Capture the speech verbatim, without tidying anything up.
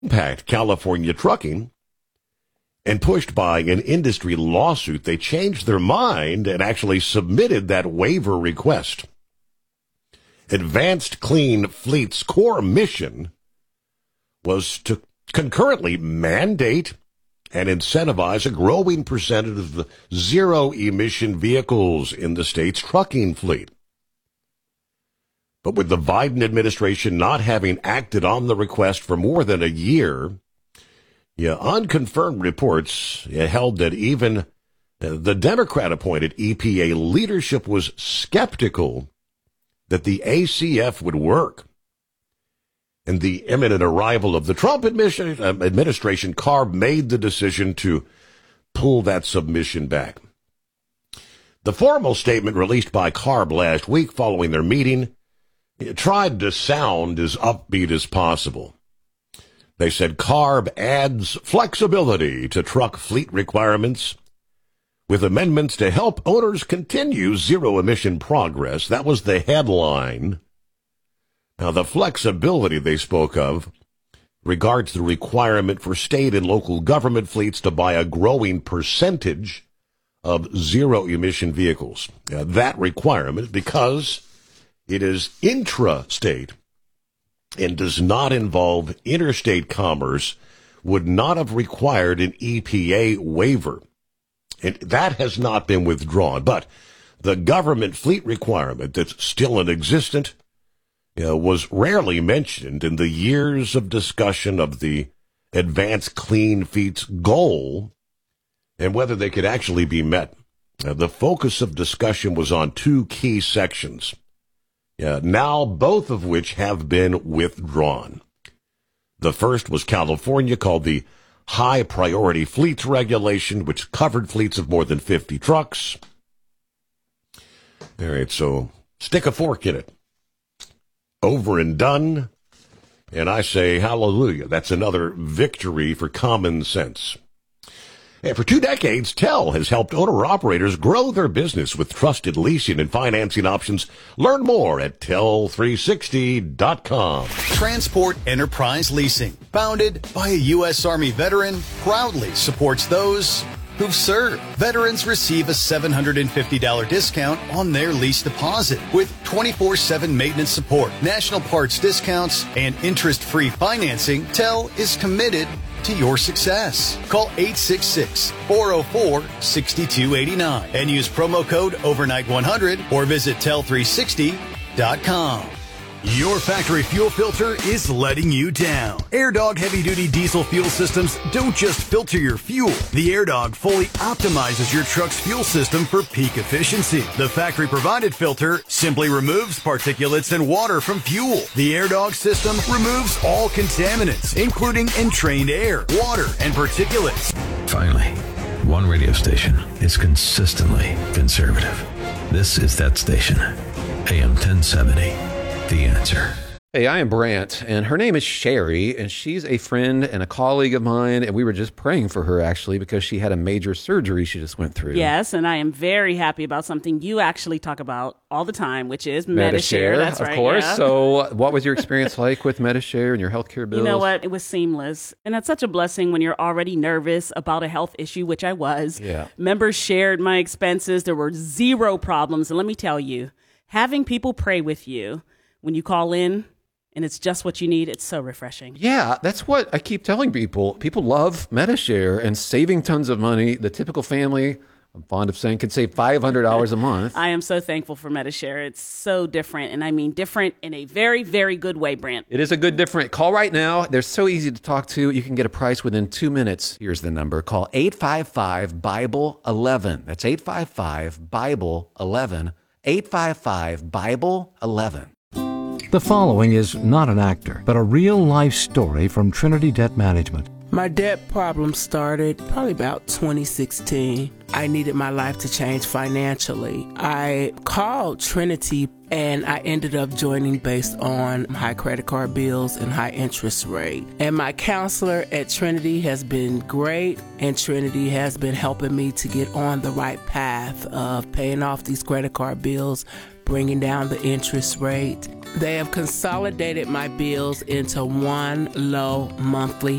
impact California trucking, and pushed by an industry lawsuit, they changed their mind and actually submitted that waiver request. Advanced Clean Fleet's core mission was to concurrently mandate and incentivize a growing percentage of the zero-emission vehicles in the state's trucking fleet. But with the Biden administration not having acted on the request for more than a year, yeah, unconfirmed reports held that even the Democrat-appointed E P A leadership was skeptical that the A C F would work. And the imminent arrival of the Trump administration, administration, CARB made the decision to pull that submission back. The formal statement released by CARB last week following their meeting tried to sound as upbeat as possible. They said CARB adds flexibility to truck fleet requirements with amendments to help owners continue zero-emission progress. That was the headline. Now, the flexibility they spoke of regards the requirement for state and local government fleets to buy a growing percentage of zero-emission vehicles. Now, that requirement, because it is intra-state and does not involve interstate commerce, would not have required an E P A waiver. And that has not been withdrawn. But the government fleet requirement that's still in existence you know, was rarely mentioned in the years of discussion of the Advanced Clean Fleet's goal and whether they could actually be met. Uh, the focus of discussion was on two key sections, uh, now both of which have been withdrawn. The first was California, called the High Priority Fleets Regulation, which covered fleets of more than fifty trucks. All right, so stick a fork in it. Over and done. And I say hallelujah. That's another victory for common sense. And for two decades, T E L has helped owner-operators grow their business with trusted leasing and financing options. Learn more at T E L three sixty dot com. Transport Enterprise Leasing, founded by a U S Army veteran, proudly supports those who've served. Veterans receive a seven hundred fifty dollars discount on their lease deposit with twenty-four seven maintenance support, national parts discounts, and interest-free financing. T E L is committed to your success. Call eight six six, four oh four, six two eight nine and use promo code overnight one hundred or visit T E L three sixty dot com. Your factory fuel filter is letting you down. AirDog heavy-duty diesel fuel systems don't just filter your fuel. The AirDog fully optimizes your truck's fuel system for peak efficiency. The factory-provided filter simply removes particulates and water from fuel. The AirDog system removes all contaminants, including entrained air, water, and particulates. Finally, one radio station is consistently conservative. This is that station, A M ten seventy. The Answer. Hey, I am Brant, and her name is Sherry, and she's a friend and a colleague of mine, and we were just praying for her, actually, because she had a major surgery she just went through. Yes, and I am very happy about something you actually talk about all the time, which is Medi-Share. Medi-Share, That's of right, course. yeah. So what was your experience like with Medi-Share and your healthcare bills? You know what? It was seamless, and that's such a blessing when you're already nervous about a health issue, which I was. Yeah. Members shared my expenses. There were zero problems, and let me tell you, having people pray with you when you call in and it's just what you need, it's so refreshing. Yeah, that's what I keep telling people. People love Medi-Share and saving tons of money. The typical family, I'm fond of saying, could save five hundred dollars a month. I am so thankful for Medi-Share. It's so different, and I mean different in a very, very good way, Brant. It is a good different. Call right now. They're so easy to talk to. You can get a price within two minutes. Here's the number. Call eight five five, Bible eleven. That's eight five five, Bible eleven. eight five five, Bible eleven. The following is not an actor, but a real-life story from Trinity Debt Management. My debt problem started probably about twenty sixteen. I needed my life to change financially. I called Trinity and I ended up joining based on high credit card bills and high interest rate. And my counselor at Trinity has been great, and Trinity has been helping me to get on the right path of paying off these credit card bills, bringing down the interest rate. They have consolidated my bills into one low monthly